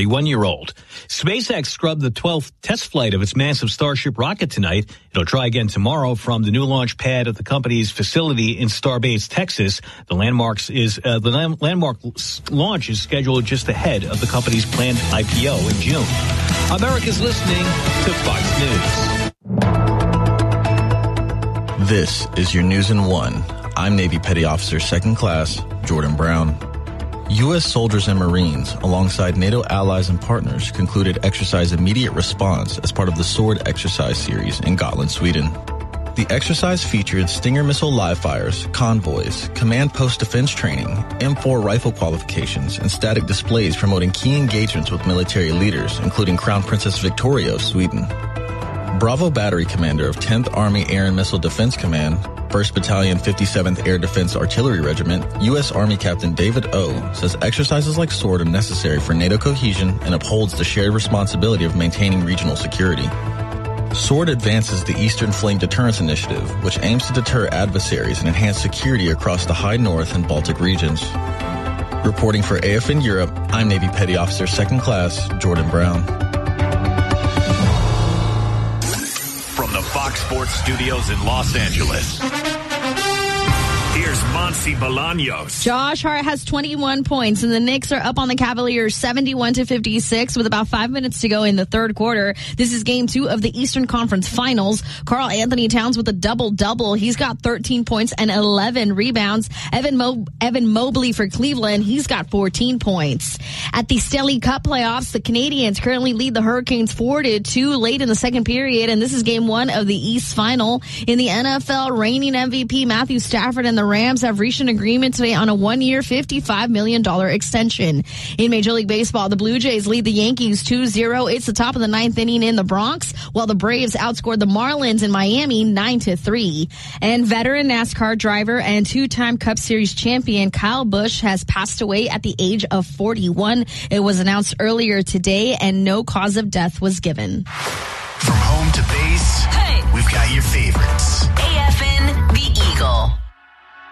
31-year-old. SpaceX scrubbed the 12th test flight of its massive Starship rocket tonight. It'll try again tomorrow from the new launch pad at the company's facility in Starbase, Texas. The landmark launch is scheduled just ahead of the company's planned IPO in June. America's listening to Fox News. This is your News in One. I'm Navy Petty Officer 2nd Class Jordan Brown. U.S. soldiers and Marines, alongside NATO allies and partners, concluded Exercise Immediate Response as part of the SWORD exercise series in Gotland, Sweden. The exercise featured Stinger missile live fires, convoys, command post defense training, M4 rifle qualifications, and static displays promoting key engagements with military leaders, including Crown Princess Victoria of Sweden. Bravo Battery Commander of 10th Army Air and Missile Defense Command, 1st Battalion 57th Air Defense Artillery Regiment, U.S. Army Captain David O. says exercises like SWORD are necessary for NATO cohesion and upholds the shared responsibility of maintaining regional security. SWORD advances the Eastern Flame Deterrence Initiative, which aims to deter adversaries and enhance security across the High North and Baltic regions. Reporting for AFN Europe, I'm Navy Petty Officer 2nd Class Jordan Brown. From the Fox Sports Studios in Los Angeles, here's Monsi Bolaños. Josh Hart has 21 points, and the Knicks are up on the Cavaliers 71-56 with about 5 minutes to go in the third quarter. This is game 2 of the Eastern Conference Finals. Karl Anthony Towns with a double-double. He's got 13 points and 11 rebounds. Evan Mobley for Cleveland. He's got 14 points. At the Stanley Cup playoffs, the Canadiens currently lead the Hurricanes 4-2 late in the second period, and this is game 1 of the East Final. In the NFL, reigning MVP Matthew Stafford and the Rams have reached an agreement today on a 1-year, $55 million extension. In Major League Baseball, the Blue Jays lead the Yankees 2-0. It's the top of the 9th inning in the Bronx, while the Braves outscored the Marlins in Miami 9-3. And veteran NASCAR driver and 2-time Cup Series champion Kyle Busch has passed away at the age of 41. It was announced earlier today, and no cause of death was given. From home to base, hey, we've got your favorites. AFN